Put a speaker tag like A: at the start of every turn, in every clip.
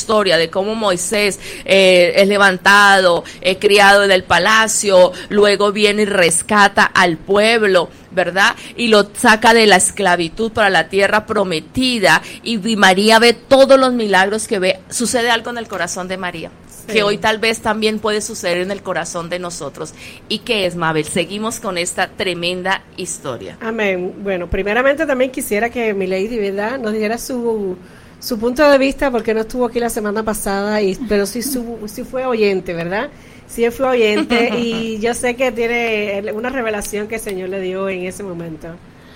A: historia de cómo Moisés es levantado, criado en el palacio, luego viene y rescata al pueblo, ¿verdad? Y lo saca de la esclavitud para la tierra prometida, y María ve todos los milagros que ve. Sucede algo en el corazón de María, que hoy tal vez también puede suceder en el corazón de nosotros. ¿Y qué es, Mabel? Seguimos con esta tremenda historia.
B: Amén. Bueno, primeramente también quisiera que Milady, ¿verdad?, nos diera su punto de vista, porque no estuvo aquí la semana pasada, pero sí fue oyente, ¿verdad? Sí fue oyente y yo sé que tiene una revelación que el Señor le dio en ese momento.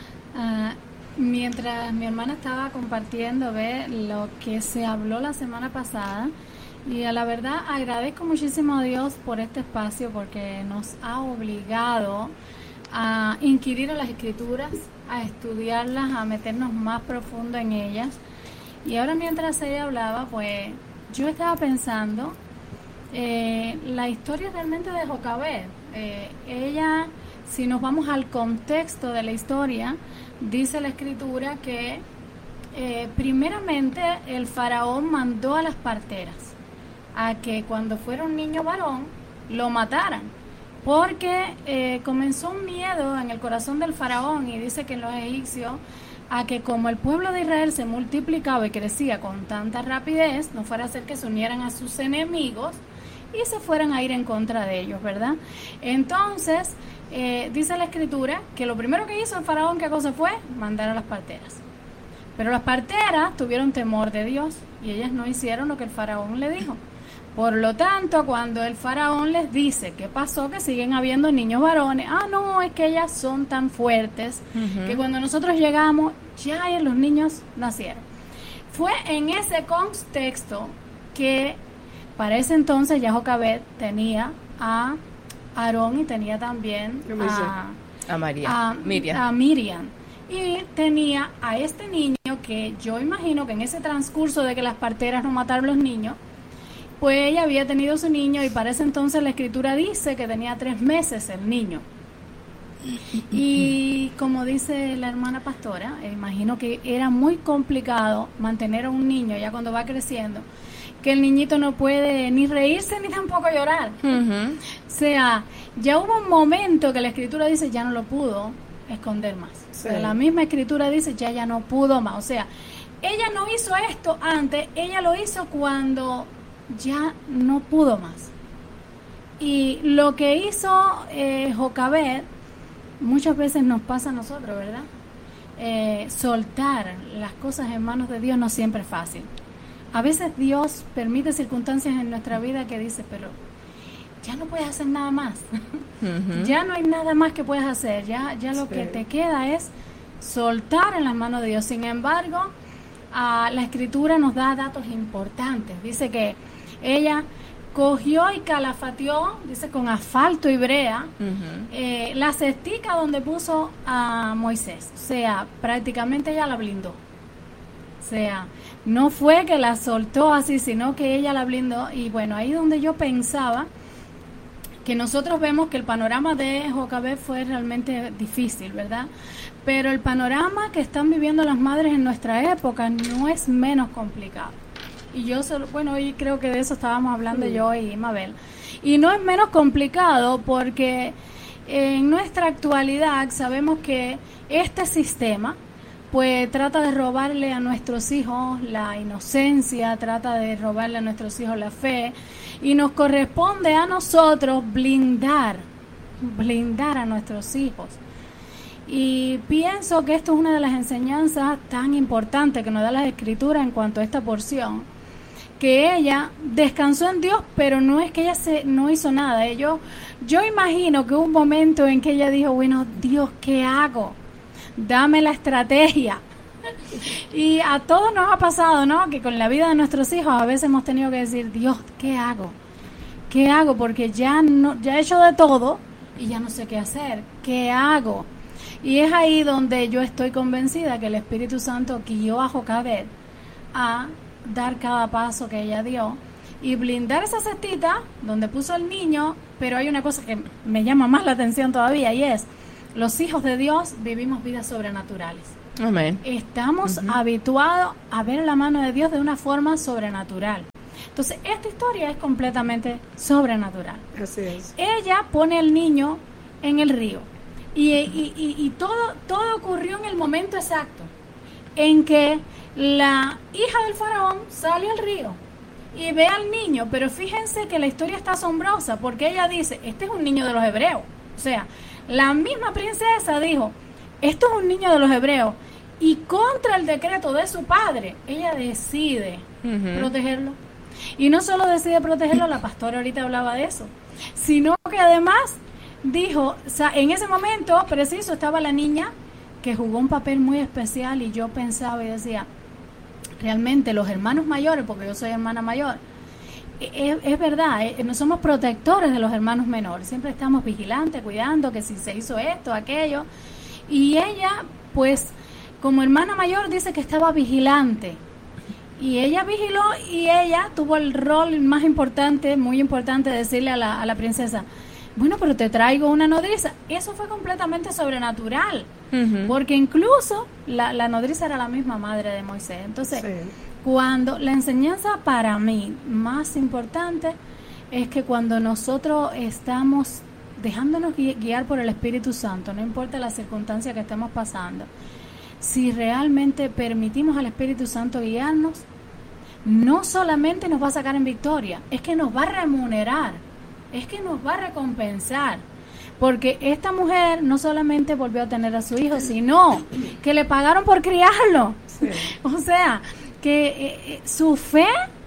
C: Mientras mi hermana estaba compartiendo lo que se habló la semana pasada, y a la verdad agradezco muchísimo a Dios por este espacio, porque nos ha obligado a inquirir en las Escrituras, a estudiarlas, a meternos más profundo en ellas. Y ahora mientras ella hablaba, pues yo estaba pensando la historia realmente de Jocabed. Ella, si nos vamos al contexto de la historia, dice la Escritura que primeramente el faraón mandó a las parteras a que cuando fuera un niño varón lo mataran, porque comenzó un miedo en el corazón del faraón, y dice que en los egipcios, a que como el pueblo de Israel se multiplicaba y crecía con tanta rapidez, no fuera a ser que se unieran a sus enemigos y se fueran a ir en contra de ellos, ¿verdad? Entonces, dice la Escritura que lo primero que hizo el faraón, ¿qué cosa fue? Mandar a las parteras. Pero las parteras tuvieron temor de Dios y ellas no hicieron lo que el faraón le dijo. Por lo tanto, cuando el faraón les dice qué pasó, que siguen habiendo niños varones, no, es que ellas son tan fuertes que cuando nosotros llegamos ya los niños nacieron. Fue en ese contexto que para ese entonces ya Jocabed tenía a Aarón y tenía también a Miriam. Y tenía a este niño que yo imagino que en ese transcurso de que las parteras no mataron los niños, pues ella había tenido su niño, y para ese entonces la Escritura dice que tenía 3 meses el niño. Y como dice la hermana pastora, imagino que era muy complicado mantener a un niño ya cuando va creciendo, que el niñito no puede ni reírse ni tampoco llorar. O sea, ya hubo un momento que la Escritura dice ya no lo pudo esconder más. Sí. O sea, la misma Escritura dice ya no pudo más. O sea, ella no hizo esto antes, ella lo hizo cuando ya no pudo más. Y lo que hizo Jocabed muchas veces nos pasa a nosotros, ¿verdad? Soltar las cosas en manos de Dios no siempre es fácil. A veces Dios permite circunstancias en nuestra vida que dice, pero ya no puedes hacer nada más. Ya no hay nada más que puedes hacer. Ya lo que te queda es soltar en las manos de Dios. Sin embargo, la Escritura nos da datos importantes. Dice que ella cogió y calafateó, dice, con asfalto y brea, la cestica donde puso a Moisés. O sea, prácticamente ella la blindó. O sea, no fue que la soltó así, sino que ella la blindó. Y bueno, ahí donde yo pensaba que nosotros vemos que el panorama de Jocabed fue realmente difícil, ¿verdad? Pero el panorama que están viviendo las madres en nuestra época no es menos complicado. Y hoy creo que de eso estábamos hablando yo y Mabel. Y no es menos complicado porque en nuestra actualidad sabemos que este sistema pues trata de robarle a nuestros hijos la inocencia, trata de robarle a nuestros hijos la fe, y nos corresponde a nosotros blindar a nuestros hijos. Y pienso que esto es una de las enseñanzas tan importantes que nos da la Escritura en cuanto a esta porción, que ella descansó en Dios, pero no es que ella no hizo nada. Yo imagino que hubo un momento en que ella dijo, bueno, Dios, ¿qué hago? Dame la estrategia. Y a todos nos ha pasado, ¿no? Que con la vida de nuestros hijos a veces hemos tenido que decir, Dios, ¿qué hago? ¿Qué hago? Porque ya he hecho de todo y ya no sé qué hacer. ¿Qué hago? Y es ahí donde yo estoy convencida que el Espíritu Santo guió a Jocabed a dar cada paso que ella dio y blindar esa cestita donde puso el niño. Pero hay una cosa que me llama más la atención todavía, y es: los hijos de Dios vivimos vidas sobrenaturales.
A: Amén.
C: Estamos habituados a ver la mano de Dios de una forma sobrenatural. Entonces, esta historia es completamente sobrenatural.
B: Así es.
C: Ella pone al niño en el río y todo ocurrió en el momento exacto en que la hija del faraón sale al río y ve al niño, pero fíjense que la historia está asombrosa porque ella dice, este es un niño de los hebreos. O sea, la misma princesa dijo, esto es un niño de los hebreos, y contra el decreto de su padre, ella decide protegerlo. Y no solo decide protegerlo, la pastora ahorita hablaba de eso, sino que además dijo, o sea, en ese momento preciso estaba la niña que jugó un papel muy especial, y yo pensaba y decía, realmente los hermanos mayores, porque yo soy hermana mayor, es verdad, no somos protectores de los hermanos menores, siempre estamos vigilantes, cuidando que si se hizo esto, aquello, y ella, pues, como hermana mayor dice que estaba vigilante, y ella vigiló, y ella tuvo el rol más importante, muy importante, de decirle a la princesa, bueno, pero te traigo una nodriza. Eso fue completamente sobrenatural, porque incluso la nodriza era la misma madre de Moisés. Entonces, sí, cuando la enseñanza para mí más importante es que cuando nosotros estamos dejándonos guiar por el Espíritu Santo, no importa la circunstancia que estemos pasando, si realmente permitimos al Espíritu Santo guiarnos, no solamente nos va a sacar en victoria, es que nos va a remunerar, es que nos va a recompensar, porque esta mujer no solamente volvió a tener a su hijo, sino que le pagaron por criarlo. Sí. O sea, que su fe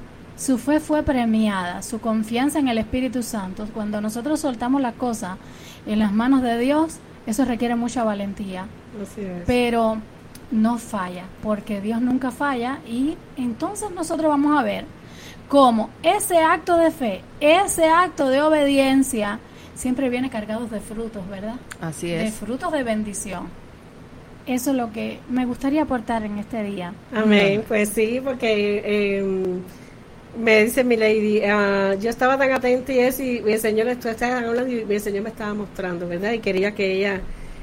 C: fue premiada, su confianza en el Espíritu Santo. Cuando nosotros soltamos las cosas en las manos de Dios, eso requiere mucha valentía. Así es. Pero no falla, porque Dios nunca falla, y entonces nosotros vamos a ver cómo ese acto de fe, ese acto de obediencia, siempre viene cargado de frutos, ¿verdad? Así es. De frutos de bendición. Eso es lo que me gustaría aportar en este día.
B: Amén. Pues sí, porque me dice mi lady, yo estaba tan atenta y eso, y el Señor, tú estás hablando y el Señor me estaba mostrando, ¿verdad? Y quería que ella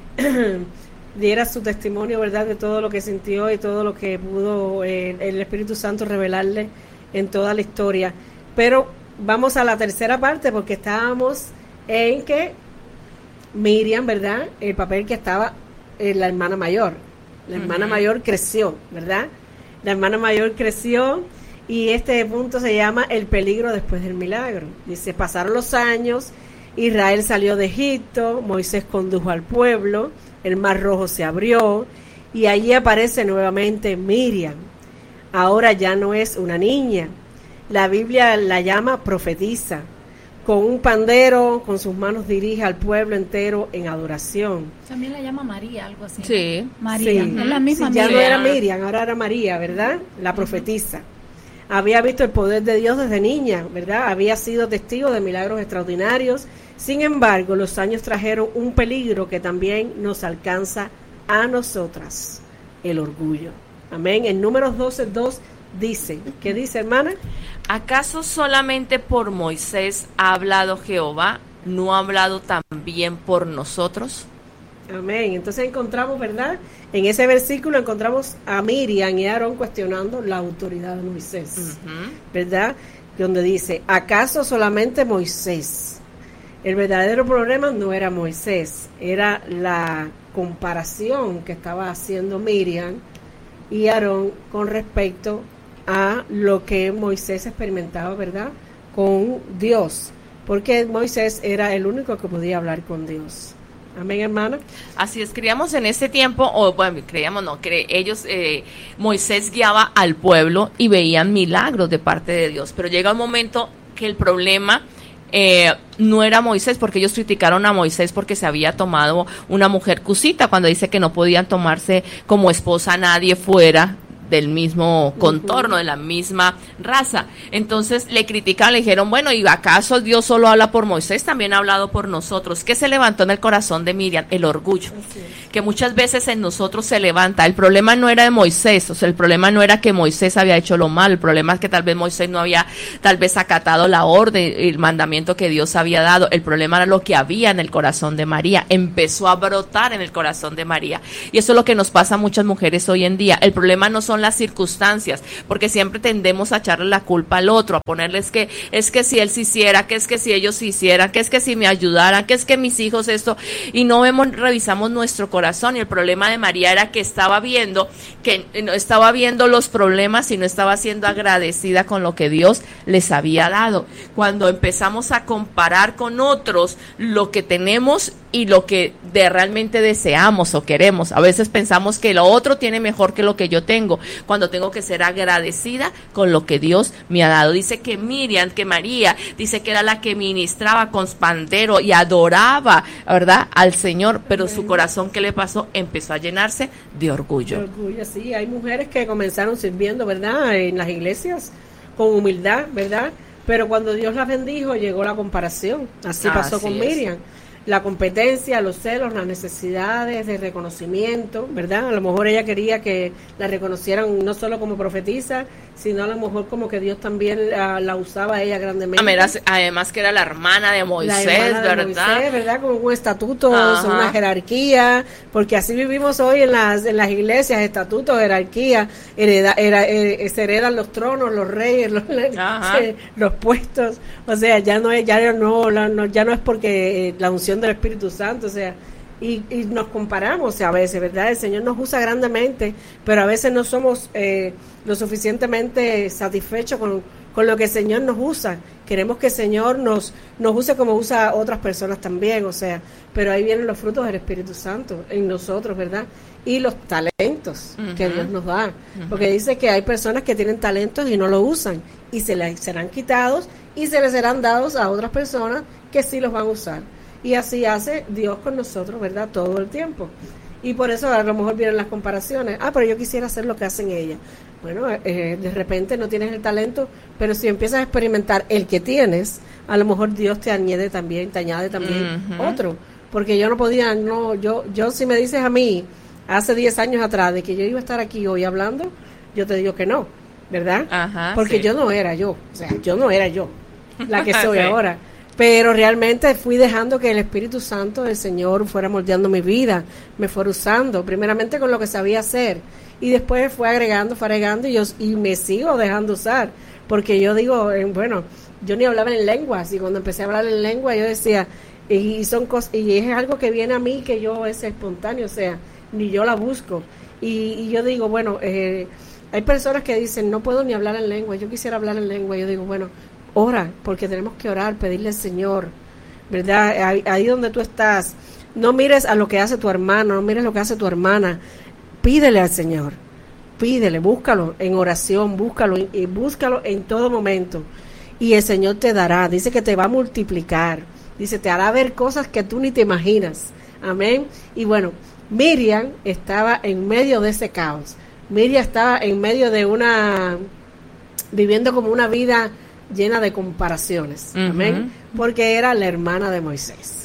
B: diera su testimonio, ¿verdad? De todo lo que sintió y todo lo que pudo el Espíritu Santo revelarle en toda la historia. Pero vamos a la tercera parte, porque estábamos en que Miriam, ¿verdad? El papel que estaba la hermana mayor. La hermana mayor creció, ¿verdad? La hermana mayor creció, y este punto se llama el peligro después del milagro. Dice, pasaron los años, Israel salió de Egipto, Moisés condujo al pueblo, el mar rojo se abrió, y allí aparece nuevamente Miriam. Ahora ya no es una niña. La Biblia la llama profetisa. Con un pandero, con sus manos dirige al pueblo entero en adoración.
C: También la llama María, algo así.
A: Sí.
C: María,
B: sí.
C: Es la misma
B: sí, ya no era Miriam, ahora era María, ¿verdad? La profetisa. Había visto el poder de Dios desde niña, ¿verdad? Había sido testigo de milagros extraordinarios. Sin embargo, los años trajeron un peligro que también nos alcanza a nosotras: el orgullo. Amén. En Números 12:2 dice, ¿qué dice, hermana?
A: ¿Acaso solamente por Moisés ha hablado Jehová? ¿No ha hablado también por nosotros?
B: Amén. Entonces encontramos, ¿verdad? En ese versículo encontramos a Miriam y a Aarón cuestionando la autoridad de Moisés, ¿verdad? Donde dice, ¿acaso solamente Moisés? El verdadero problema no era Moisés, era la comparación que estaba haciendo Miriam y Aarón con respecto a lo que Moisés experimentaba, ¿verdad? Con Dios, porque Moisés era el único que podía hablar con Dios. Amén, hermana.
A: Así es, creíamos en ese tiempo, o bueno, ellos, Moisés guiaba al pueblo y veían milagros de parte de Dios, pero llega un momento que el problema no era Moisés, porque ellos criticaron a Moisés porque se había tomado una mujer cusita, cuando dice que no podían tomarse como esposa a nadie fuera del mismo contorno, de la misma raza. Entonces le criticaron, le dijeron, bueno, ¿y acaso Dios solo habla por Moisés? También ha hablado por nosotros. ¿Qué se levantó en el corazón de Miriam? El orgullo, que muchas veces en nosotros se levanta. El problema no era de Moisés, o sea, el problema no era que Moisés había hecho lo malo, el problema es que tal vez Moisés no había acatado la orden, el mandamiento que Dios había dado. El problema era lo que había en el corazón de María, empezó a brotar en el corazón de María, y eso es lo que nos pasa a muchas mujeres hoy en día. El problema no son las circunstancias, porque siempre tendemos a echarle la culpa al otro, a ponerles que es que si él se hiciera, que es que si ellos se hicieran, que es que si me ayudaran, que es que mis hijos esto, y no revisamos nuestro corazón. Y el problema de María era que no estaba viendo los problemas y no estaba siendo agradecida con lo que Dios les había dado. Cuando empezamos a comparar con otros lo que tenemos y lo que realmente deseamos o queremos, a veces pensamos que lo otro tiene mejor que lo que yo tengo, cuando tengo que ser agradecida con lo que Dios me ha dado. Dice que María, dice que era la que ministraba con pandero y adoraba, ¿verdad?, al Señor, pero su corazón, ¿qué le pasó? Empezó a llenarse de orgullo.
B: De orgullo, sí. Hay mujeres que comenzaron sirviendo, ¿verdad?, en las iglesias con humildad, ¿verdad?, pero cuando Dios las bendijo llegó la comparación. Así pasó con Miriam. La competencia, los celos, las necesidades de reconocimiento, ¿verdad? A lo mejor ella quería que la reconocieran no solo como profetisa, sino a lo mejor como que Dios también la usaba a ella grandemente.
A: Además que era la hermana de Moisés, ¿verdad?
B: Moisés, ¿verdad? Con un estatuto, una jerarquía, porque así vivimos hoy en las iglesias, estatutos, jerarquía, se heredan los tronos, los reyes, los puestos, o sea, ya no es porque la unción del Espíritu Santo, o sea, y nos comparamos a veces, ¿verdad? El Señor nos usa grandemente, pero a veces no somos lo suficientemente satisfechos con lo que el Señor nos usa. Queremos que el Señor nos use como usa a otras personas también, o sea, pero ahí vienen los frutos del Espíritu Santo en nosotros, ¿verdad? Y los talentos que Dios nos da, porque dice que hay personas que tienen talentos y no lo usan, y serán quitados y se les serán dados a otras personas que sí los van a usar. Y así hace Dios con nosotros, ¿verdad?, todo el tiempo. Y por eso a lo mejor vienen las comparaciones. Pero yo quisiera hacer lo que hacen ellas. Bueno, de repente no tienes el talento, pero si empiezas a experimentar el que tienes, a lo mejor Dios te añade también otro. Porque yo no podía, yo si me dices a mí, hace 10 años atrás, de que yo iba a estar aquí hoy hablando, yo te digo que no, ¿verdad? Porque yo no era yo, o sea, yo no era yo la que soy ahora. Pero realmente fui dejando que el Espíritu Santo del Señor fuera moldeando mi vida, me fuera usando, primeramente con lo que sabía hacer, y después fue agregando, y me sigo dejando usar, porque yo digo, bueno, yo ni hablaba en lenguas, y cuando empecé a hablar en lengua yo decía, y son cosas, y es algo que viene a mí, que yo es espontáneo, o sea, ni yo la busco, y yo digo, bueno, hay personas que dicen, no puedo ni hablar en lengua, yo quisiera hablar en lengua, yo digo, bueno, ora, porque tenemos que orar, pedirle al Señor, ¿verdad? Ahí donde tú estás, no mires a lo que hace tu hermano, no mires lo que hace tu hermana, pídele al Señor, búscalo en oración, búscalo en todo momento, y el Señor te dará, dice que te va a multiplicar, dice, te hará ver cosas que tú ni te imaginas, amén. Y bueno, Miriam estaba en medio de ese caos, Miriam estaba en medio de viviendo como una vida llena de comparaciones, amén, porque era la hermana de Moisés.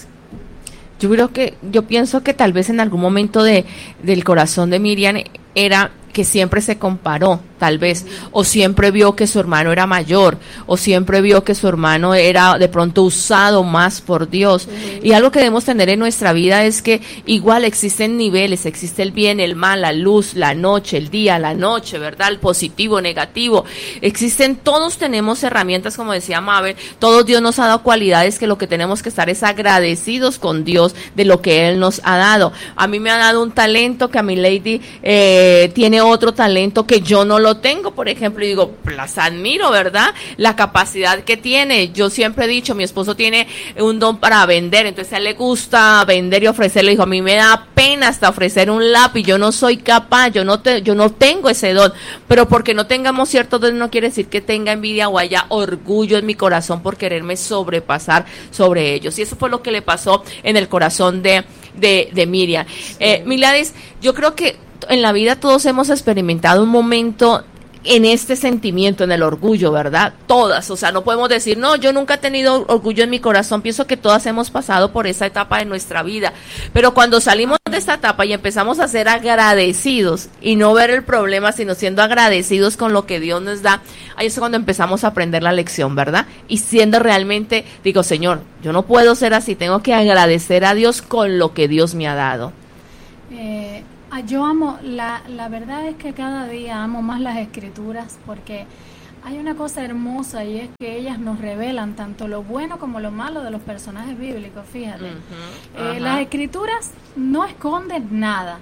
A: Yo pienso que tal vez en algún momento del corazón de Miriam era que siempre se comparó, tal vez, o siempre vio que su hermano era mayor, o siempre vio que su hermano era de pronto usado más por Dios. Y algo que debemos tener en nuestra vida es que igual existen niveles, existe el bien, el mal, la luz, la noche, el día, la noche, ¿verdad? El positivo, negativo. Todos tenemos herramientas, como decía Mabel, todos Dios nos ha dado cualidades que lo que tenemos que estar es agradecidos con Dios de lo que Él nos ha dado. A mí me ha dado un talento que a mi Lady tiene otro talento que yo no lo tengo, por ejemplo, y digo, las admiro, ¿verdad? La capacidad que tiene. Yo siempre he dicho, mi esposo tiene un don para vender, entonces a él le gusta vender y ofrecerle. Dijo, a mí me da pena hasta ofrecer un lápiz, yo no soy capaz, yo no tengo ese don, pero porque no tengamos cierto don no quiere decir que tenga envidia o haya orgullo en mi corazón por quererme sobrepasar sobre ellos. Y eso fue lo que le pasó en el corazón de Miriam. Miladis, yo creo que en la vida todos hemos experimentado un momento en este sentimiento, en el orgullo, ¿verdad? Todas, o sea, no podemos decir, no, yo nunca he tenido orgullo en mi corazón. Pienso que todas hemos pasado por esa etapa de nuestra vida, pero cuando salimos de esta etapa y empezamos a ser agradecidos y no ver el problema, sino siendo agradecidos con lo que Dios nos da, ahí es cuando empezamos a aprender la lección, ¿verdad? Y siendo realmente, digo, Señor, yo no puedo ser así, tengo que agradecer a Dios con lo que Dios me ha dado.
C: Yo amo, la verdad es que cada día amo más las escrituras, porque hay una cosa hermosa y es que ellas nos revelan tanto lo bueno como lo malo de los personajes bíblicos, fíjate. Las escrituras no esconden nada.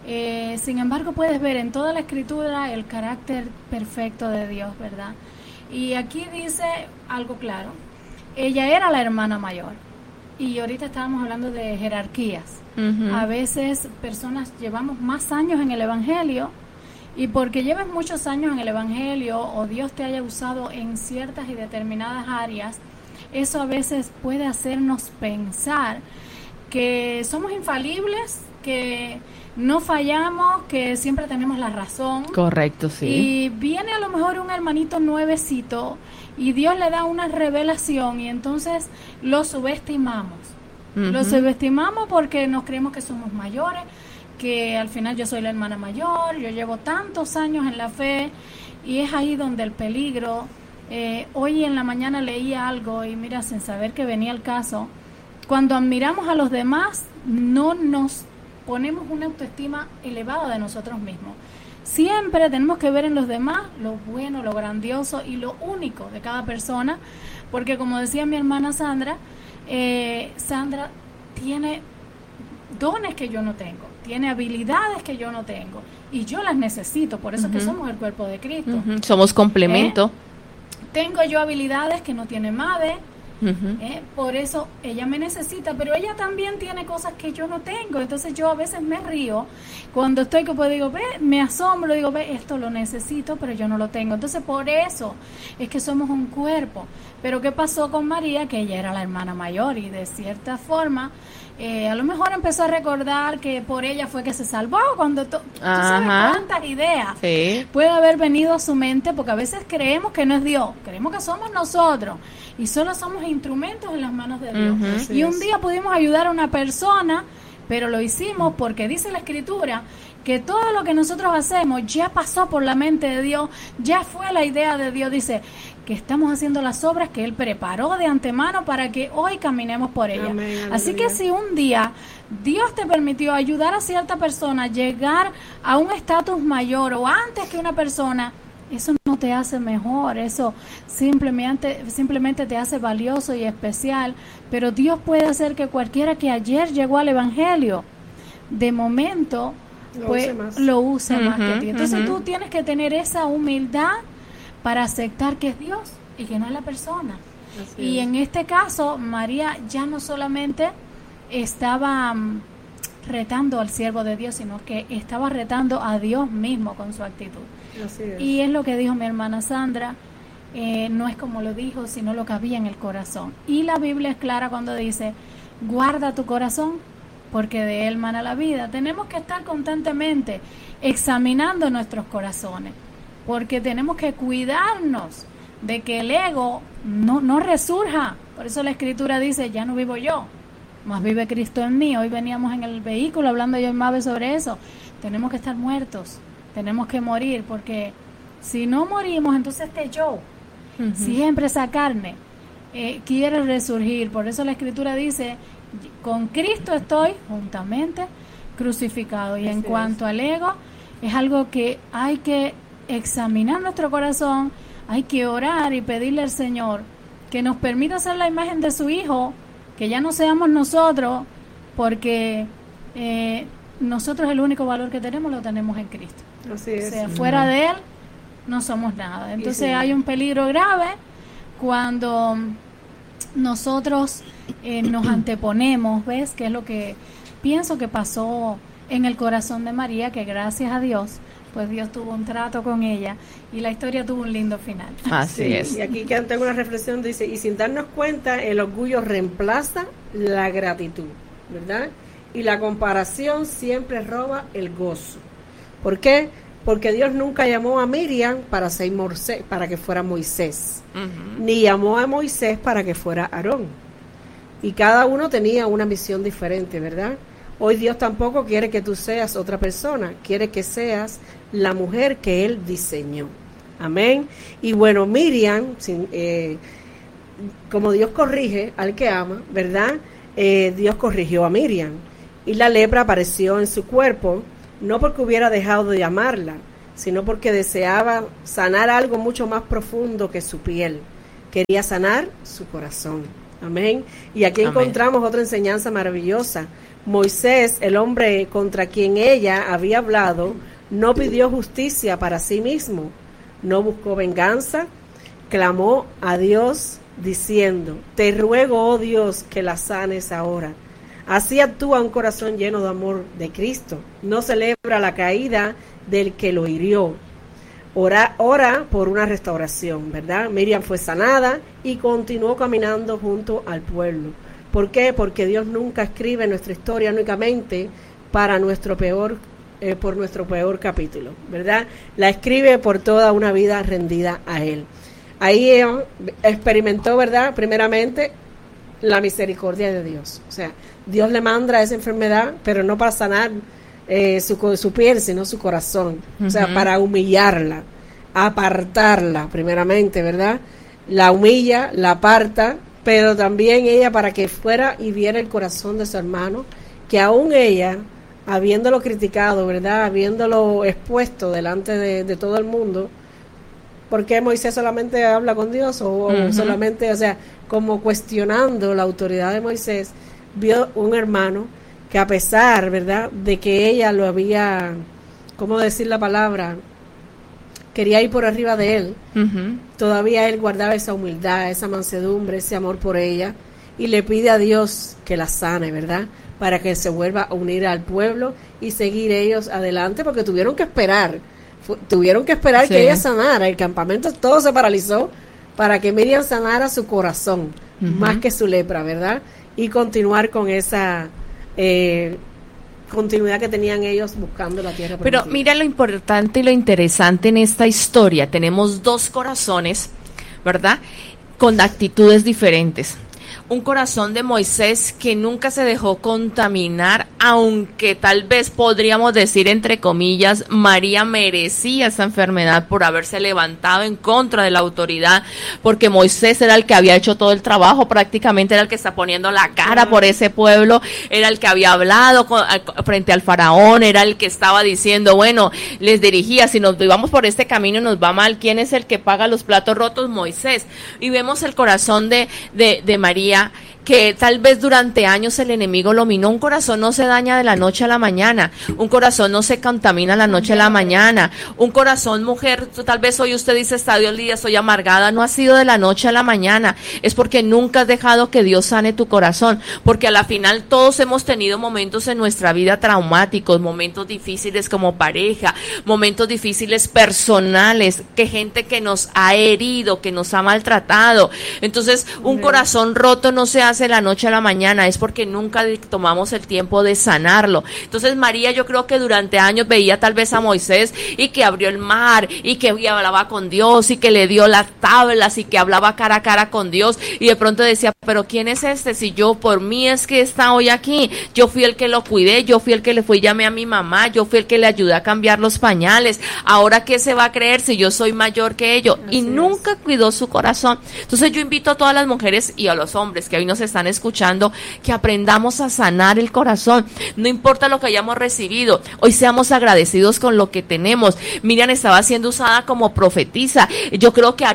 C: Sin embargo, puedes ver en toda la escritura el carácter perfecto de Dios, ¿verdad? Y aquí dice algo claro. Ella era la hermana mayor. Y ahorita estábamos hablando de jerarquías. A veces personas llevamos más años en el Evangelio, y porque lleves muchos años en el Evangelio o Dios te haya usado en ciertas y determinadas áreas, eso a veces puede hacernos pensar que somos infalibles, que no fallamos, que siempre tenemos la razón.
A: Correcto, sí.
C: Y viene a lo mejor un hermanito nuevecito y Dios le da una revelación y entonces lo subestimamos. Lo subestimamos porque nos creemos que somos mayores, que al final yo soy la hermana mayor, yo llevo tantos años en la fe, y es ahí donde el peligro. Hoy en la mañana leí algo y mira, sin saber que venía el caso, cuando admiramos a los demás no nos ponemos una autoestima elevada de nosotros mismos. Siempre tenemos que ver en los demás lo bueno, lo grandioso y lo único de cada persona, porque como decía mi hermana Sandra, Sandra tiene dones que yo no tengo, tiene habilidades que yo no tengo y yo las necesito, por eso es que somos el cuerpo de Cristo.
A: Somos complemento.
C: Tengo yo habilidades que no tiene Mave, por eso ella me necesita, pero ella también tiene cosas que yo no tengo, entonces yo a veces me río cuando estoy, que pues digo, ve, me asombro, digo, ve, esto lo necesito, pero yo no lo tengo, entonces por eso es que somos un cuerpo. Pero ¿qué pasó con María? Que ella era la hermana mayor y de cierta forma a lo mejor empezó a recordar que por ella fue que se salvó, cuando tú sabes cuántas ideas puede haber venido a su mente, porque a veces creemos que no es Dios, creemos que somos nosotros y solo somos instrumentos en las manos de Dios. Y un día pudimos ayudar a una persona, pero lo hicimos porque dice la Escritura que todo lo que nosotros hacemos ya pasó por la mente de Dios, ya fue la idea de Dios. Dice que estamos haciendo las obras que Él preparó de antemano para que hoy caminemos por ellas. Así que si un día Dios te permitió ayudar a cierta persona a llegar a un estatus mayor o antes que una persona, eso no te hace mejor, eso simplemente te hace valioso y especial. Pero Dios puede hacer que cualquiera que ayer llegó al Evangelio, de momento lo use más que ti. Entonces tú tienes que tener esa humildad para aceptar que es Dios y que no es la persona. Y en este caso, María ya no solamente estaba retando al siervo de Dios, sino que estaba retando a Dios mismo con su actitud. Y es lo que dijo mi hermana Sandra, no es como lo dijo, sino lo que había en el corazón. Y la Biblia es clara cuando dice, guarda tu corazón, porque de él mana la vida. Tenemos que estar constantemente examinando nuestros corazones, porque tenemos que cuidarnos de que el ego no resurja. Por eso la Escritura dice, ya no vivo yo, mas vive Cristo en mí. Hoy veníamos en el vehículo hablando yo y Mabe sobre eso. Tenemos que estar muertos, tenemos que morir, porque si no morimos, entonces este yo, siempre esa carne, quiere resurgir. Por eso la Escritura dice, con Cristo estoy juntamente crucificado. Y en cuanto al ego, es algo que hay que examinar nuestro corazón, hay que orar y pedirle al Señor que nos permita hacer la imagen de su Hijo, que ya no seamos nosotros, porque nosotros el único valor que tenemos lo tenemos en Cristo.
B: Así es.
C: O sea, fuera de Él no somos nada. Entonces hay un peligro grave cuando nosotros nos anteponemos, ¿ves? Que es lo que pienso que pasó en el corazón de María, que gracias a Dios, pues Dios tuvo un trato con ella y la historia tuvo un lindo final.
A: Así es.
B: Y aquí que tengo una reflexión, dice, y sin darnos cuenta, el orgullo reemplaza la gratitud, ¿verdad? Y la comparación siempre roba el gozo. ¿Por qué? Porque Dios nunca llamó a Miriam para que fuera Moisés, ni llamó a Moisés para que fuera Aarón. Y cada uno tenía una misión diferente, ¿verdad? Hoy Dios tampoco quiere que tú seas otra persona, quiere que seas la mujer que Él diseñó. Amén. Y bueno, Miriam, como Dios corrige al que ama, ¿verdad? Dios corrigió a Miriam. Y la lepra apareció en su cuerpo, no porque hubiera dejado de amarla, sino porque deseaba sanar algo mucho más profundo que su piel. Quería sanar su corazón. Amén. Y aquí encontramos otra enseñanza maravillosa. Moisés, el hombre contra quien ella había hablado, no pidió justicia para sí mismo, no buscó venganza, clamó a Dios diciendo: te ruego, oh Dios, que la sanes ahora. Así actúa un corazón lleno de amor de Cristo. No celebra la caída del que lo hirió. Ora por una restauración, ¿verdad? Miriam fue sanada y continuó caminando junto al pueblo. ¿Por qué? Porque Dios nunca escribe nuestra historia únicamente para por nuestro peor capítulo, ¿verdad? La escribe por toda una vida rendida a Él. Ahí experimentó, ¿verdad? Primeramente, la misericordia de Dios. O sea, Dios le manda esa enfermedad, pero no para sanar su piel, sino su corazón. O sea, para humillarla, apartarla, primeramente, ¿verdad? La humilla, la aparta, pero también ella para que fuera y viera el corazón de su hermano, que aún ella, habiéndolo criticado, ¿verdad? Habiéndolo expuesto delante de todo el mundo, ¿por qué Moisés solamente habla con Dios? O solamente, o sea, como cuestionando la autoridad de Moisés, vio un hermano que a pesar, ¿verdad?, de que ella lo había, ¿cómo decir la palabra?, quería ir por arriba de él, todavía él guardaba esa humildad, esa mansedumbre, ese amor por ella, y le pide a Dios que la sane, ¿verdad?, para que se vuelva a unir al pueblo y seguir ellos adelante, porque tuvieron que esperar sí, que ella sanara. El campamento todo se paralizó para que Miriam sanara su corazón, más que su lepra, ¿verdad? Y continuar con esa continuidad que tenían ellos buscando la tierra prometida.
A: Pero mira lo importante y lo interesante en esta historia. Tenemos dos corazones, ¿verdad?, con actitudes diferentes. Un corazón de Moisés que nunca se dejó contaminar, aunque tal vez podríamos decir, entre comillas, María merecía esa enfermedad por haberse levantado en contra de la autoridad, porque Moisés era el que había hecho todo el trabajo, prácticamente era el que está poniendo la cara por ese pueblo, era el que había hablado frente al faraón, era el que estaba diciendo, bueno, les dirigía, si nos vamos por este camino nos va mal, ¿quién es el que paga los platos rotos? Moisés. Y vemos el corazón de María, que tal vez durante años el enemigo lo minó. Un corazón no se daña de la noche a la mañana, un corazón no se contamina de la noche a la mañana, un corazón, mujer, tal vez hoy usted dice, está Dios día, estoy amargada, no ha sido de la noche a la mañana, es porque nunca has dejado que Dios sane tu corazón, porque a la final todos hemos tenido momentos en nuestra vida traumáticos, momentos difíciles como pareja, momentos difíciles personales, que gente que nos ha herido, que nos ha maltratado. Entonces, un corazón roto no se hace de la noche a la mañana, es porque nunca tomamos el tiempo de sanarlo. Entonces María, yo creo que durante años veía tal vez a Moisés y que abrió el mar y que hablaba con Dios y que le dio las tablas y que hablaba cara a cara con Dios, y de pronto decía, pero ¿quién es este? Si yo, por mí es que está hoy aquí, yo fui el que lo cuidé, yo fui el que le fui y llamé a mi mamá, yo fui el que le ayudé a cambiar los pañales, ahora ¿qué se va a creer si yo soy mayor que ellos? Y nunca cuidó su corazón. Entonces yo invito a todas las mujeres y a los hombres que hoy nos están escuchando, que aprendamos a sanar el corazón, no importa lo que hayamos recibido, hoy seamos agradecidos con lo que tenemos. Miriam estaba siendo usada como profetisa, yo creo que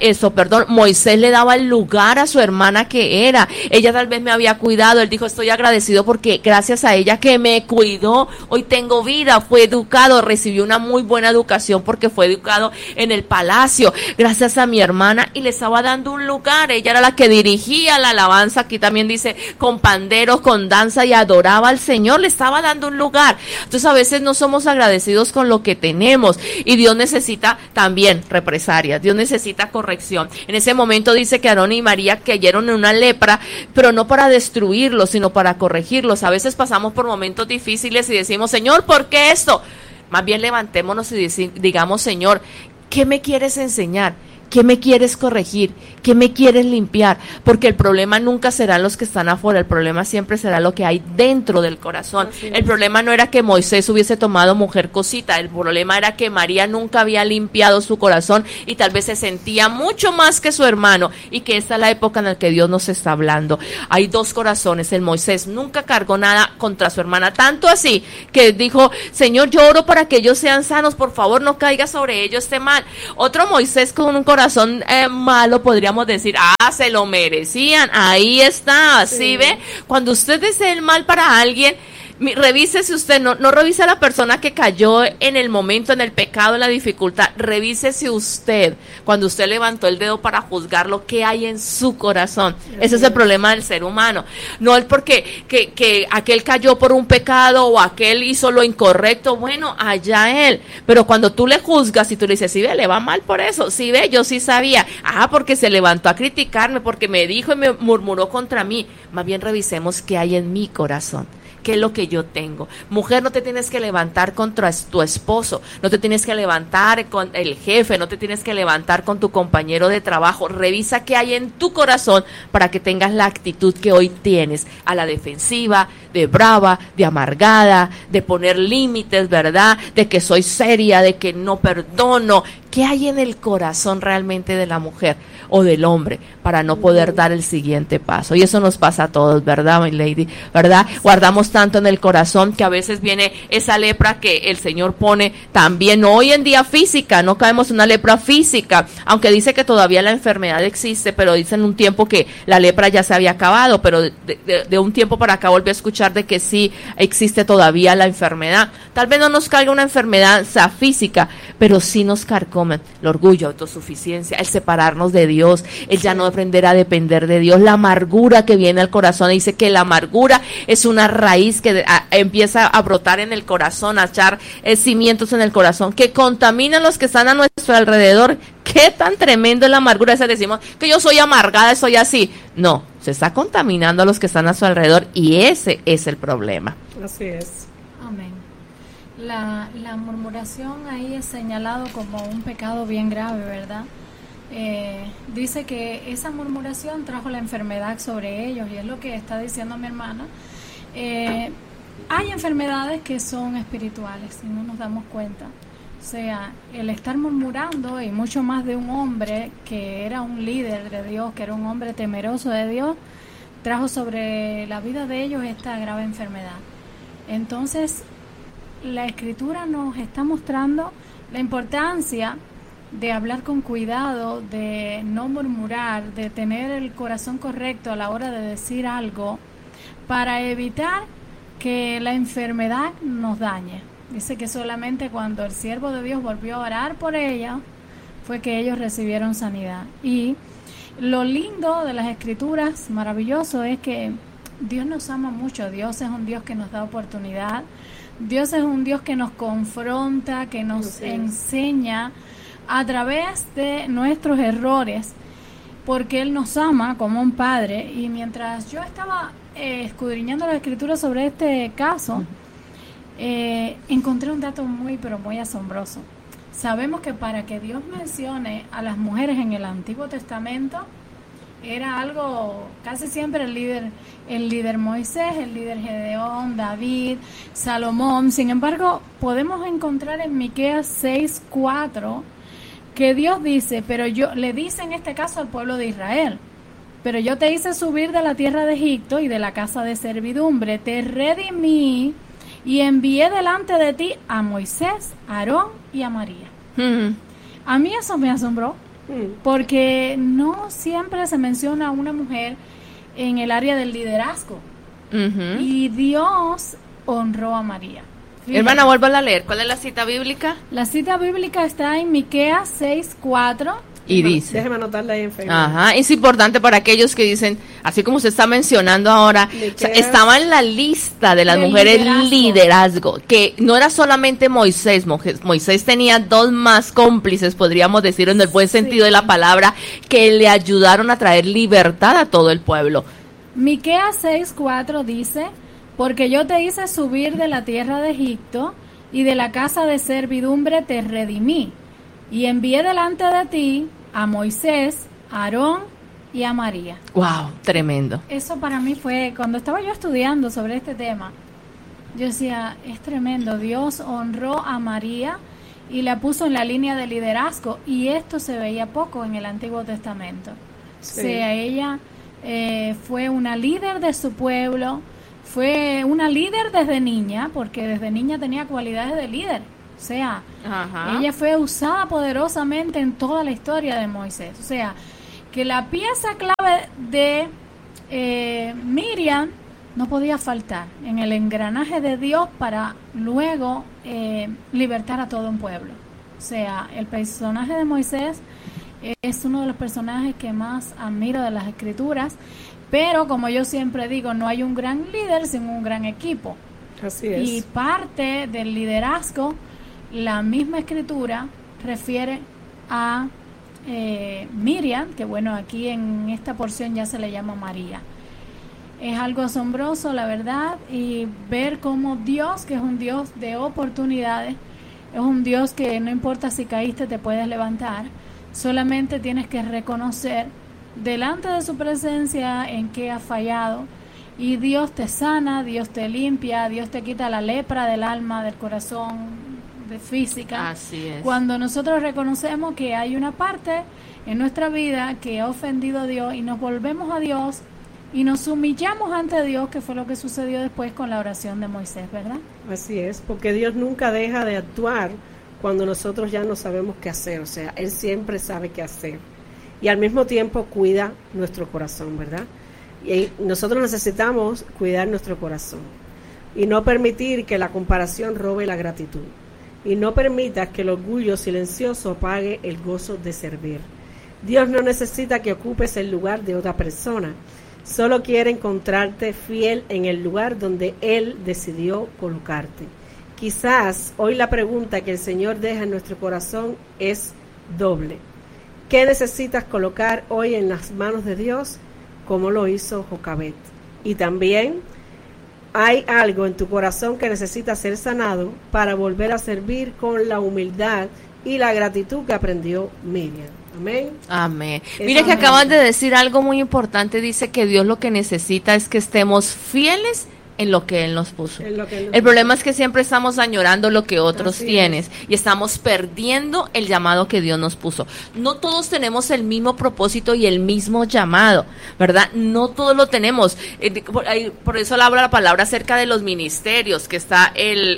A: Moisés le daba el lugar a su hermana que era, ella tal vez me había cuidado, él dijo, estoy agradecido porque gracias a ella que me cuidó, hoy tengo vida, fue educado, recibió una muy buena educación porque fue educado en el palacio, gracias a mi hermana, y le estaba dando un lugar, ella era la que dirigía la alabanza, aquí también dice, con panderos, con danza, y adoraba al Señor, le estaba dando un lugar. Entonces a veces no somos agradecidos con lo que tenemos, y Dios necesita también represalias, Dios necesita corrección. En ese momento dice que Aarón y María cayeron en una lepra, pero no para destruirlos, sino para corregirlos. A veces pasamos por momentos difíciles y decimos, Señor, ¿por qué esto? Más bien levantémonos y digamos, Señor, ¿qué me quieres enseñar? ¿Qué me quieres corregir? ¿Qué me quieres limpiar? Porque el problema nunca será los que están afuera, el problema siempre será lo que hay dentro del corazón. El problema no era que Moisés hubiese tomado mujer cosita, el problema era que María nunca había limpiado su corazón y tal vez se sentía mucho más que su hermano, y que esta es la época en la que Dios nos está hablando. Hay dos corazones, el Moisés nunca cargó nada contra su hermana, tanto así que dijo, Señor, yo oro para que ellos sean sanos, por favor no caiga sobre ellos este mal. Otro Moisés con un corazón malo, podríamos decir, se lo merecían, ahí está, ¿sí ve? Cuando usted desea el mal para alguien, revise si usted, no revise a la persona que cayó en el momento, en el pecado, en la dificultad, revise si usted, cuando usted levantó el dedo para juzgarlo, qué hay en su corazón. Ese es el problema del ser humano. No es porque que aquel cayó por un pecado o aquel hizo lo incorrecto, bueno, allá él, pero cuando tú le juzgas y tú le dices, sí ve, le va mal por eso, sí ve, yo sí sabía, porque se levantó a criticarme, porque me dijo y me murmuró contra mí, más bien revisemos qué hay en mi corazón. ¿Qué es lo que yo tengo? Mujer, no te tienes que levantar contra tu esposo, no te tienes que levantar con el jefe, no te tienes que levantar con tu compañero de trabajo. Revisa qué hay en tu corazón para que tengas la actitud que hoy tienes, a la defensiva, de brava, de amargada, de poner límites, ¿verdad? De que soy seria, de que no perdono. ¿Qué hay en el corazón realmente de la mujer o del hombre para no poder dar el siguiente paso? Y eso nos pasa a todos, ¿verdad, my lady? ¿Verdad? Guardamos tanto en el corazón que a veces viene esa lepra que el Señor pone también hoy en día física, no caemos en una lepra física, aunque dice que todavía la enfermedad existe, pero dicen un tiempo que la lepra ya se había acabado, pero de un tiempo para acá volví a escuchar de que sí existe todavía la enfermedad. Tal vez no nos caiga una enfermedad física, pero sí nos carcome el orgullo, autosuficiencia, el separarnos de Dios, el ya no aprender a depender de Dios, la amargura que viene al corazón. Dice que la amargura es una raíz que empieza a brotar en el corazón, a echar cimientos en el corazón, que contamina a los que están a nuestro alrededor. Qué tan tremendo es la amargura. Esa decimos que yo soy amargada, soy así. No, se está contaminando a los que están a su alrededor y ese es el problema.
B: Así es.
C: Amén. La murmuración ahí es señalado como un pecado bien grave, ¿verdad? Dice que esa murmuración trajo la enfermedad sobre ellos, y es lo que está diciendo mi hermana. Hay enfermedades que son espirituales y no nos damos cuenta. O sea, el estar murmurando, y mucho más de un hombre que era un líder de Dios, que era un hombre temeroso de Dios, trajo sobre la vida de ellos esta grave enfermedad. Entonces, la Escritura nos está mostrando la importancia de hablar con cuidado, de no murmurar, de tener el corazón correcto a la hora de decir algo, para evitar que la enfermedad nos dañe. Dice que solamente cuando el siervo de Dios volvió a orar por ella, fue que ellos recibieron sanidad. Y lo lindo de las Escrituras, maravilloso, es que Dios nos ama mucho. Dios es un Dios que nos da oportunidad. Dios es un Dios que nos confronta, que nos enseña a través de nuestros errores, porque Él nos ama como un padre. Y mientras yo estaba escudriñando la Escritura sobre este caso, encontré un dato muy, pero muy asombroso. Sabemos que para que Dios mencione a las mujeres en el Antiguo Testamento, era algo, casi siempre el líder Moisés, el líder Gedeón, David, Salomón. Sin embargo, podemos encontrar en Miqueas 6:4 que Dios dice, le dice en este caso al pueblo de Israel, pero yo te hice subir de la tierra de Egipto y de la casa de servidumbre, te redimí y envié delante de ti a Moisés, a Aarón y a María. A mí eso me asombró, porque no siempre se menciona a una mujer en el área del liderazgo. Y Dios honró a María. Fíjate.
A: Hermana, vuelvo a leer. ¿Cuál es la cita bíblica?
C: La cita bíblica está en Miqueas 6:4.
A: Y dice,
B: déjeme anotarla ahí en Facebook.
A: Es importante para aquellos que dicen, así como usted está mencionando ahora, o sea, estaba en la lista de las mujeres liderazgo, que no era solamente Moisés. Moisés tenía dos más cómplices, podríamos decir, en el buen sentido de la palabra, que le ayudaron a traer libertad a todo el pueblo.
C: Miqueas 6:4 dice, porque yo te hice subir de la tierra de Egipto y de la casa de servidumbre te redimí y envié delante de ti a Moisés, a Aarón y a María.
A: Wow, tremendo.
C: Eso para mí fue, cuando estaba yo estudiando sobre este tema, yo decía, es tremendo, Dios honró a María y la puso en la línea de liderazgo, y esto se veía poco en el Antiguo Testamento.
B: Sí.
C: O sea, ella fue una líder de su pueblo, fue una líder desde niña, porque desde niña tenía cualidades de líder. O sea,
A: Ajá.
C: ella fue usada poderosamente en toda la historia de Moisés. O sea, que la pieza clave de Miriam no podía faltar en el engranaje de Dios para luego libertar a todo un pueblo. O sea, el personaje de Moisés es uno de los personajes que más admiro de las Escrituras, pero como yo siempre digo, no hay un gran líder sin un gran equipo.
B: Así es.
C: Y parte del liderazgo, la misma Escritura refiere a Miriam, que bueno, aquí en esta porción ya se le llama María. Es algo asombroso, la verdad, y ver cómo Dios, que es un Dios de oportunidades, es un Dios que no importa si caíste, te puedes levantar, solamente tienes que reconocer delante de su presencia en qué has fallado, y Dios te sana, Dios te limpia, Dios te quita la lepra del alma, del corazón, de física.
A: Así es.
C: Cuando nosotros reconocemos que hay una parte en nuestra vida que ha ofendido a Dios y nos volvemos a Dios y nos humillamos ante Dios, que fue lo que sucedió después con la oración de Moisés, ¿verdad?
B: Así es, porque Dios nunca deja de actuar cuando nosotros ya no sabemos qué hacer. O sea, Él siempre sabe qué hacer. Y al mismo tiempo cuida nuestro corazón, ¿verdad? Y nosotros necesitamos cuidar nuestro corazón. Y no permitir que la comparación robe la gratitud. Y no permitas que el orgullo silencioso apague el gozo de servir. Dios no necesita que ocupes el lugar de otra persona. Solo quiere encontrarte fiel en el lugar donde Él decidió colocarte. Quizás hoy la pregunta que el Señor deja en nuestro corazón es doble. ¿Qué necesitas colocar hoy en las manos de Dios, como lo hizo Jocabet? Y también, ¿hay algo en tu corazón que necesita ser sanado para volver a servir con la humildad y la gratitud que aprendió Miriam? Amén.
A: Amén. Mire que acaban de decir algo muy importante. Dice que Dios lo que necesita es que estemos fieles en lo que Él nos puso. El problema es que siempre estamos añorando lo que otros tienen y estamos perdiendo el llamado que Dios nos puso. No todos tenemos el mismo propósito y el mismo llamado, ¿verdad? No todos lo tenemos. Por eso habla la palabra acerca de los ministerios, que está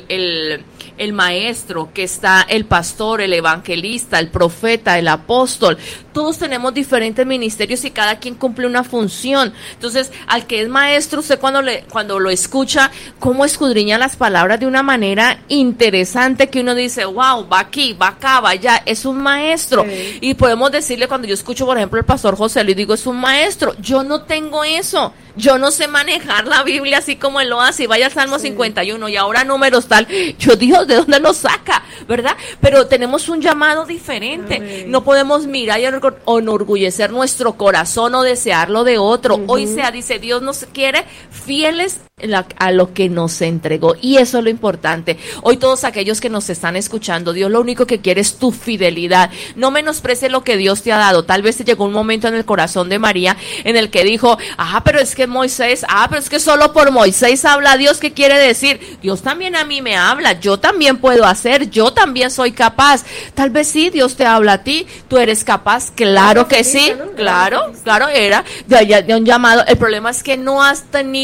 A: el maestro, que está el pastor, el evangelista, el profeta, el apóstol. Todos tenemos diferentes ministerios y cada quien cumple una función. Entonces, al que es maestro, usted cuando lo escucha, cómo escudriña las palabras de una manera interesante, que uno dice, wow, va aquí, va acá, va allá, es un maestro. Sí. Y podemos decirle, cuando yo escucho, por ejemplo, el pastor José, le digo, es un maestro. Yo no tengo eso. Yo no sé manejar la Biblia así como él lo hace. Vaya al Salmo 51 y ahora números tal. Yo, Dios, ¿de dónde lo saca? ¿Verdad? Pero tenemos un llamado diferente. Amén. No podemos mirar y enorgullecer nuestro corazón o desearlo de otro. Hoy dice, Dios nos quiere fieles a lo que nos entregó, y eso es lo importante. Hoy todos aquellos que nos están escuchando, Dios lo único que quiere es tu fidelidad. No menosprecies lo que Dios te ha dado. Tal vez te llegó un momento en el corazón de María en el que dijo, pero es que Moisés, pero es que solo por Moisés habla Dios. ¿Qué quiere decir? Dios también a mí me habla, yo también puedo hacer, yo también soy capaz. Tal vez sí, Dios te habla a ti, tú eres capaz, claro que sí, claro, era de un llamado. El problema es que no has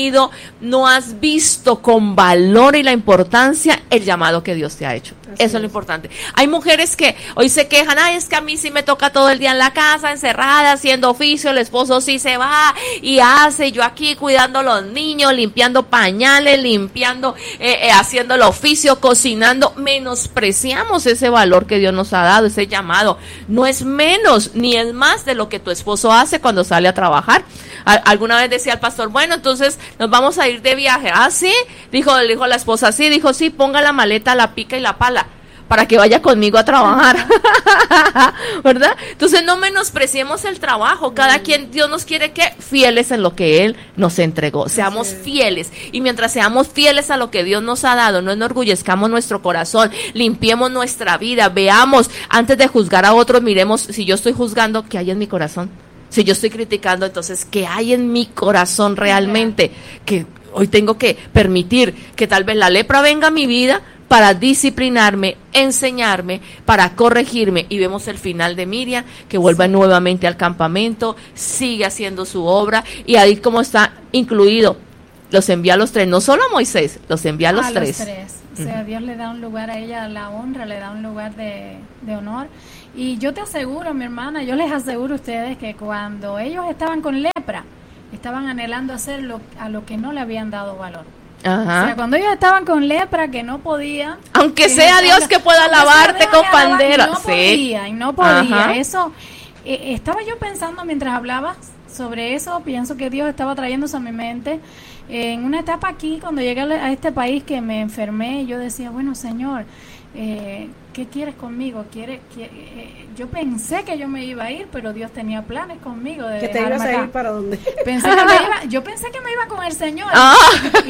A: visto con valor y la importancia el llamado que Dios te ha hecho. Eso es lo importante. Hay mujeres que hoy se quejan, es que a mí sí me toca todo el día en la casa, encerrada, haciendo oficio, el esposo sí se va y hace, yo aquí cuidando a los niños, limpiando pañales, haciendo el oficio, cocinando. Menospreciamos ese valor que Dios nos ha dado, ese llamado. No es menos ni es más de lo que tu esposo hace cuando sale a trabajar. Alguna vez decía el pastor, bueno, entonces nos vamos a ir de viaje. ¿Sí? Dijo la esposa, sí, ponga la maleta, la pica y la pala, para que vaya conmigo a trabajar, ¿verdad? Entonces no menospreciemos el trabajo, cada quien, Dios nos quiere que fieles en lo que Él nos entregó, seamos fieles, y mientras seamos fieles a lo que Dios nos ha dado, no enorgullezcamos nuestro corazón, limpiemos nuestra vida, veamos, antes de juzgar a otros, miremos, si yo estoy juzgando, ¿qué hay en mi corazón? Si yo estoy criticando, entonces, ¿qué hay en mi corazón realmente? Que hoy tengo que permitir que tal vez la lepra venga a mi vida para disciplinarme, enseñarme, para corregirme. Y vemos el final de Miriam, que vuelve nuevamente al campamento, sigue haciendo su obra, y ahí como está incluido, los envía a los 3, no solo a Moisés, los envía a los 3.
C: O sea, Dios le da un lugar a ella, la honra, le da un lugar de honor. Y yo te aseguro, mi hermana, yo les aseguro a ustedes que cuando ellos estaban con lepra, estaban anhelando hacer a lo que no le habían dado valor.
A: Ajá.
C: O sea, cuando ellos estaban con lepra, que no podían,
A: aunque sea Dios que pueda lavarte con pandera.
C: No podía. Ajá. Eso, estaba yo pensando mientras hablabas sobre eso, pienso que Dios estaba trayéndose a mi mente. En una etapa aquí, cuando llegué a este país que me enfermé, yo decía, bueno, Señor, ¿qué quieres conmigo? Yo pensé que yo me iba a ir, pero Dios tenía planes conmigo.
B: ¿Que te ibas a ir para dónde?
C: Yo pensé que me iba con el Señor. Y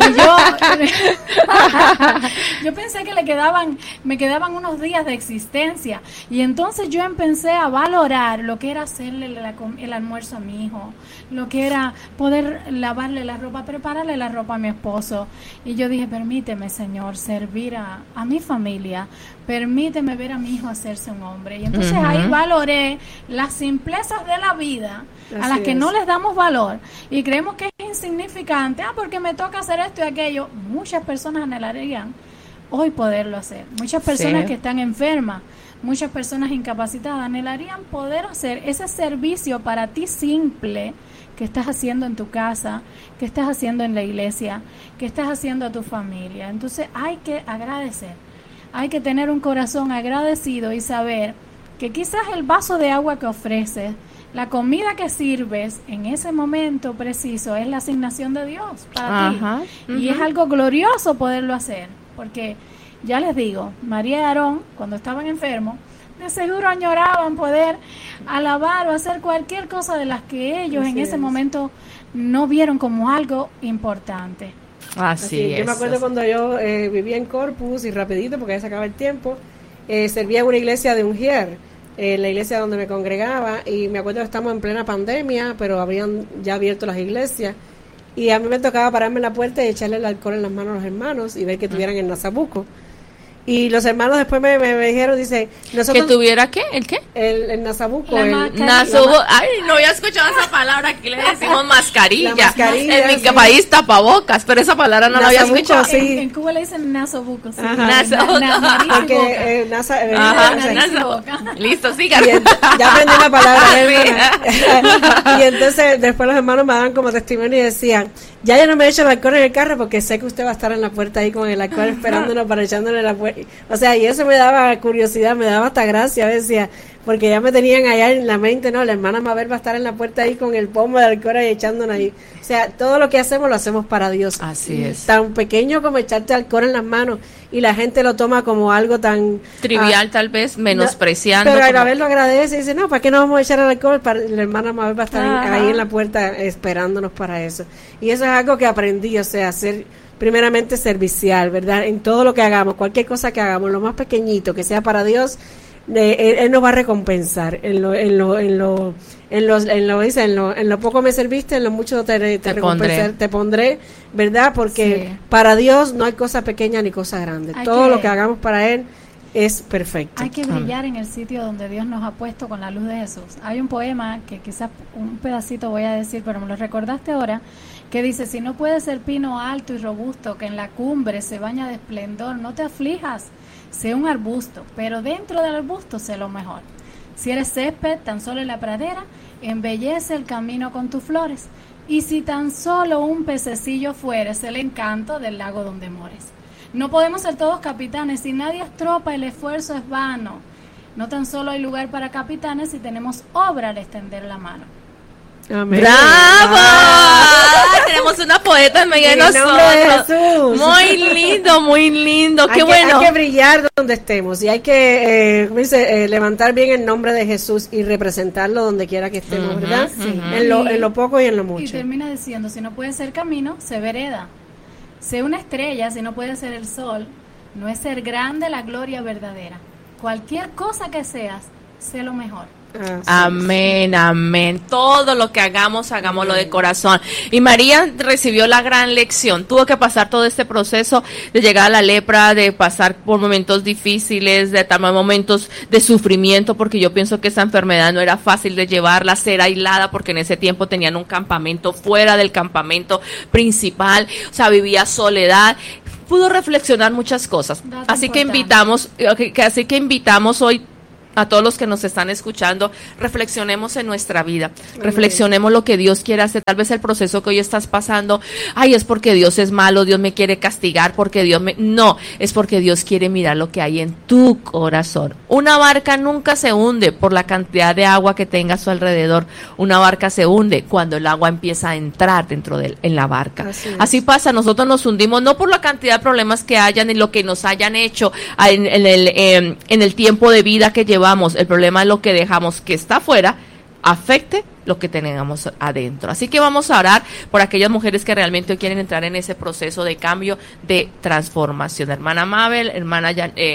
C: yo pensé que me quedaban unos días de existencia. Y entonces yo empecé a valorar lo que era hacerle el almuerzo a mi hijo, lo que era poder lavarle la ropa, prepararle la ropa a mi esposo. Y yo dije, permíteme, Señor, servir a mi familia. Permíteme ver a mi hijo hacerse un hombre. Y entonces ahí valoré las simplezas de la vida, a las que no les damos valor y creemos que es insignificante, porque me toca hacer esto y aquello. Muchas personas anhelarían hoy poderlo hacer. Muchas personas que están enfermas, muchas personas incapacitadas anhelarían poder hacer ese servicio para ti simple que estás haciendo en tu casa, que estás haciendo en la iglesia, que estás haciendo a tu familia. Entonces hay que agradecer. Hay que tener un corazón agradecido y saber que quizás el vaso de agua que ofreces, la comida que sirves en ese momento preciso es la asignación de Dios para ti. Y es algo glorioso poderlo hacer, porque ya les digo, María y Aarón, cuando estaban enfermos, de seguro añoraban poder alabar o hacer cualquier cosa de las que ellos en ese momento no vieron como algo importante.
A: Así es.
B: Yo me acuerdo cuando yo vivía en Corpus, y rapidito porque ya se acaba el tiempo, servía en una iglesia de Ujier, la iglesia donde me congregaba, y me acuerdo que estamos en plena pandemia, pero habían ya abierto las iglesias, y a mí me tocaba pararme en la puerta y echarle el alcohol en las manos a los hermanos y ver que tuvieran el nasabuco. Y los hermanos después me dijeron, dice, nosotros...
A: ¿Que tuviera qué? ¿El qué?
B: El nasabuco.
A: Nasabuco. Ay, no había escuchado esa palabra. Aquí le decimos mascarilla.
B: La mascarilla,
A: en mi país tapabocas, pero esa palabra no la había escuchado.
C: Sí. En Cuba le dicen nasabuco. Sí.
A: Nasabuco.
B: Porque
A: Listo, sigan.
B: Ya aprendí la palabra. Y entonces después los hermanos me daban como testimonio y decían, ya yo no me echo el alcohol en el carro porque sé que usted va a estar en la puerta ahí con el alcohol esperándonos para echándole la puerta. O sea, y eso me daba curiosidad, me daba hasta gracia, decía, porque ya me tenían allá en la mente, no, la hermana Mabel va a estar en la puerta ahí con el pomo de alcohol y echándonos ahí. O sea, todo lo que hacemos lo hacemos para Dios.
A: Así es.
B: Tan pequeño como echarte alcohol en las manos y la gente lo toma como algo tan...
A: trivial, tal vez, menospreciando.
B: Pero a la vez lo agradece y dice, no, ¿para qué no vamos a echar el alcohol? La hermana Mabel va a estar ahí en la puerta esperándonos para eso. Y eso es algo que aprendí, o sea, ser primeramente servicial, ¿verdad? En todo lo que hagamos, cualquier cosa que hagamos, lo más pequeñito, que sea para Dios, Él nos va a recompensar. En lo poco me serviste, en lo mucho te pondré, ¿verdad? Porque para Dios no hay cosa pequeña ni cosa grande. Todo lo que hagamos para Él es perfecto.
C: Hay que brillar en el sitio donde Dios nos ha puesto con la luz de Jesús. Hay un poema que quizás un pedacito voy a decir, pero me lo recordaste ahora, que dice, si no puedes ser pino alto y robusto, que en la cumbre se baña de esplendor, no te aflijas, sé un arbusto, pero dentro del arbusto sé lo mejor. Si eres césped, tan solo en la pradera, embellece el camino con tus flores. Y si tan solo un pececillo fueres, el encanto del lago donde mores. No podemos ser todos capitanes, si nadie es tropa, el esfuerzo es vano. No tan solo hay lugar para capitanes si tenemos obra al extender la mano.
A: Amén. ¡Bravo! Tenemos tenemos una poeta en medio de nosotros. Muy lindo, qué bueno.
B: Hay que brillar donde estemos y hay que, levantar bien el nombre de Jesús y representarlo donde quiera que estemos, ¿verdad? Sí. En lo poco y en lo mucho.
C: Y termina diciendo, si no puede ser camino, se vereda. Sé una estrella, si no puede ser el sol, no es ser grande la gloria verdadera. Cualquier cosa que seas, sé lo mejor.
A: Amén, amén. Todo lo que hagamos, hagámoslo de corazón. Y María recibió la gran lección. Tuvo que pasar todo este proceso de llegar a la lepra, de pasar por momentos difíciles, de tomar momentos de sufrimiento, porque yo pienso que esa enfermedad no era fácil de llevarla, ser aislada, porque en ese tiempo tenían un campamento fuera del campamento principal, o sea, vivía soledad. Pudo reflexionar muchas cosas. Así que invitamos hoy a todos los que nos están escuchando, reflexionemos en nuestra vida, reflexionemos lo que Dios quiere hacer. Tal vez el proceso que hoy estás pasando, es porque Dios es malo, Dios me quiere castigar, no, es porque Dios quiere mirar lo que hay en tu corazón. Una barca nunca se hunde por la cantidad de agua que tenga a su alrededor. Una barca se hunde cuando el agua empieza a entrar en la barca. Así pasa, nosotros nos hundimos no por la cantidad de problemas que hayan ni lo que nos hayan hecho en el tiempo de vida que llevamos. El problema es lo que dejamos que está afuera afecte lo que tenemos adentro. Así que vamos a orar por aquellas mujeres que realmente quieren entrar en ese proceso de cambio, de transformación. Hermana Mabel, hermana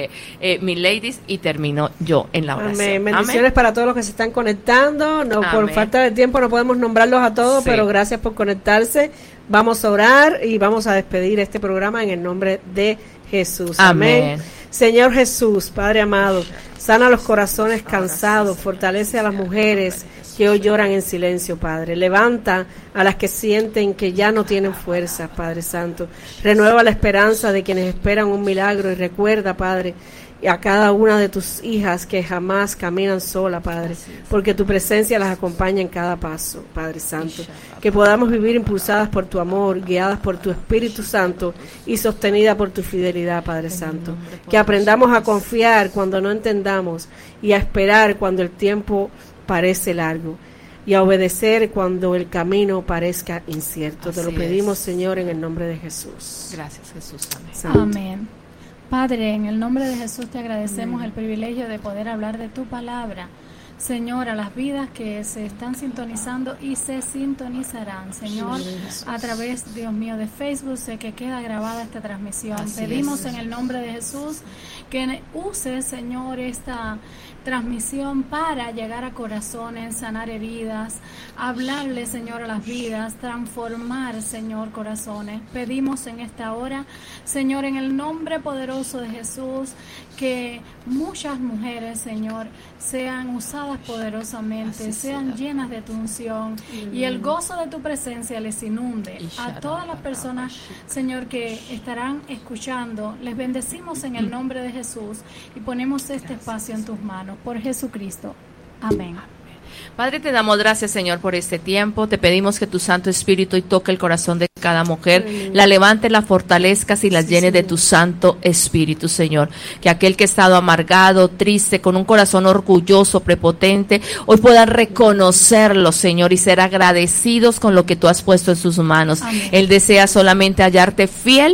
A: Miladies, y termino yo en la oración.
B: Amén. Bendiciones para todos los que se están conectando. Por falta de tiempo no podemos nombrarlos a todos, pero gracias por conectarse. Vamos a orar y vamos a despedir este programa en el nombre de Jesús. Amén. Señor Jesús, Padre amado, sana los corazones cansados, fortalece a las mujeres que hoy lloran en silencio, Padre. Levanta a las que sienten que ya no tienen fuerza, Padre Santo. Renueva la esperanza de quienes esperan un milagro y recuerda, Padre, a cada una de tus hijas que jamás caminan sola, Padre, porque tu presencia las acompaña en cada paso, Padre Santo. Que podamos vivir impulsadas por tu amor, guiadas por tu Espíritu Santo y sostenidas por tu fidelidad, Padre Santo. Que aprendamos a confiar cuando no entendamos y a esperar cuando el tiempo parece largo y a obedecer cuando el camino parezca incierto. Te lo pedimos, Señor, en el nombre de Jesús.
A: Gracias, Jesús.
C: Amén. Padre, en el nombre de Jesús te agradecemos el privilegio de poder hablar de tu palabra. Señor, a las vidas que se están sintonizando y se sintonizarán, Señor, a través, Dios mío, de Facebook, sé que queda grabada esta transmisión. Pedimos en el nombre de Jesús que use, Señor, esta transmisión para llegar a corazones, sanar heridas, hablarle, Señor, a las vidas, transformar, Señor, corazones. Pedimos en esta hora, Señor, en el nombre poderoso de Jesús, que muchas mujeres, Señor, sean usadas poderosamente, sean llenas de tu unción y el gozo de tu presencia les inunde. A todas las personas, Señor, que estarán escuchando, les bendecimos en el nombre de Jesús y ponemos este espacio en tus manos. Por Jesucristo. Amén.
A: Padre, te damos gracias, Señor, por este tiempo. Te pedimos que tu Santo Espíritu y toque el corazón de cada mujer, la levante, la fortalezcas y las llene de tu Santo Espíritu, Señor. Que aquel que ha estado amargado, triste, con un corazón orgulloso, prepotente, hoy pueda reconocerlo, Señor, y ser agradecidos con lo que tú has puesto en sus manos. Amén. Él desea solamente hallarte fiel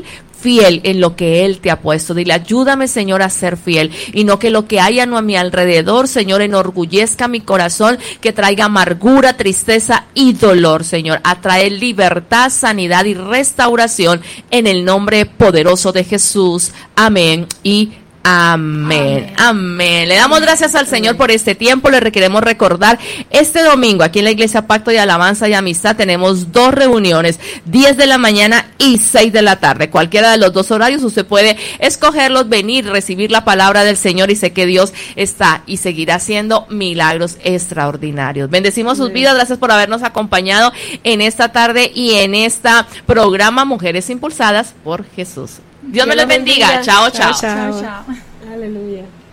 A: en lo que Él te ha puesto. Dile, ayúdame, Señor, a ser fiel y no que lo que haya a mi alrededor, Señor, enorgullezca mi corazón, que traiga amargura, tristeza y dolor, Señor. A traer libertad, sanidad y restauración en el nombre poderoso de Jesús. Amén y amén. Amén. Le damos gracias al Señor por este tiempo. Le queremos recordar, este domingo aquí en la Iglesia Pacto de Alabanza y Amistad tenemos 2 reuniones, 10 de la mañana y 6 de la tarde. Cualquiera de los 2 horarios usted puede escogerlos, venir, recibir la palabra del Señor, y sé que Dios está y seguirá haciendo milagros extraordinarios. Bendecimos sus vidas. Gracias por habernos acompañado en esta tarde y en este programa Mujeres Impulsadas por Jesús. Dios me los bendiga. Chao, chao.
B: Aleluya.